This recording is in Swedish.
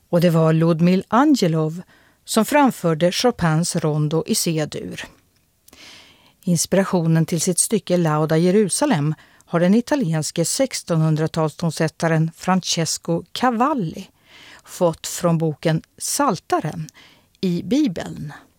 Och det var Ludmil Angelov som framförde Chopins rondo i C-dur. Inspirationen till sitt stycke Lauda Jerusalem har den italienske 1600-talstonsättaren Francesco Cavalli fått från boken Saltaren i Bibeln.